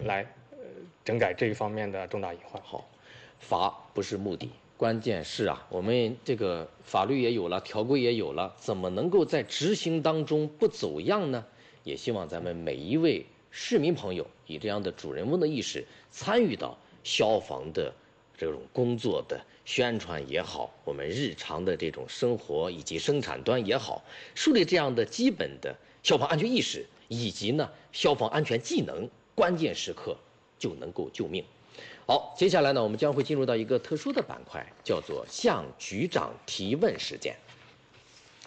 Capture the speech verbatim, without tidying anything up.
来呃整改这一方面的重大隐患。 好，法不是目的，关键是啊，我们这个法律也有了，条规也有了，怎么能够在执行当中不走样呢？也希望咱们每一位市民朋友以这样的主人翁的意识参与到消防的这种工作的宣传也好，我们日常的这种生活以及生产端也好，树立这样的基本的消防安全意识以及呢消防安全技能，关键时刻就能够救命。好，接下来呢，我们将会进入到一个特殊的板块，叫做向局长提问时间。